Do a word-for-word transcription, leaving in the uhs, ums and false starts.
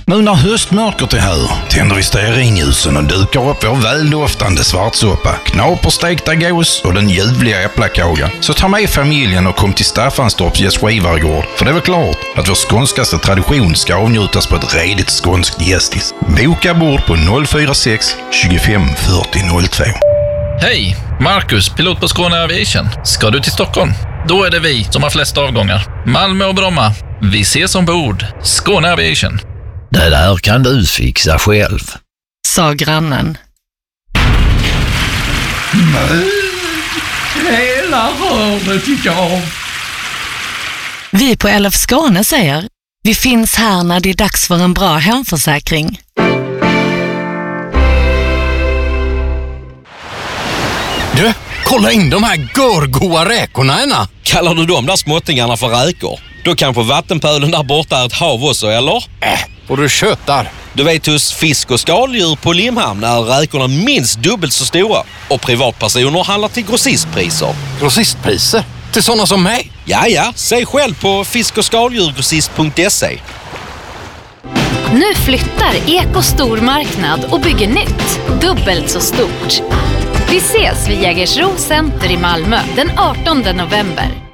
Nu när höstmörkret är här tänder vi stearinljusen och dukar upp vår väldoftande svartsoppa, knaperstekta gås och den ljuvliga äpplakagan. Så ta med familjen och kom till Staffanstorps gästgivargård, för det är väl klart att vår skånskaste tradition ska avnjutas på ett redigt skånskt gästis. Boka bord på noll fyra sex tjugofem fyrtio noll två. Hej, Marcus, pilot på Skåne Aviation. Ska du till Stockholm? Då är det vi som har flest avgångar. Malmö och Bromma. Vi ses ombord. Skåne Aviation. Det där kan du fixa själv, sa grannen. Nej, hela röret gick av. Vi på L F Skåne säger, vi finns här när det är dags för en bra hemförsäkring. Du, kolla in de här görgoa räkorna, ena. Kallar du de där småttingarna för räkor? Då kanske vattenpölen där borta är ett hav också, eller? Äh, och du köttar. Du vet, hos fisk- och skaldjur på Limhamn är räkorna minst dubbelt så stora. Och privatpersoner handlar till grossistpriser. Grossistpriser? Till sådana som mig? Ja, ja. Säg själv på fisk och skaldjurgrossist punkt se. Nu flyttar Eko stormarknad och bygger nytt. Dubbelt så stort. Vi ses vid Jägersro Center i Malmö den artonde november.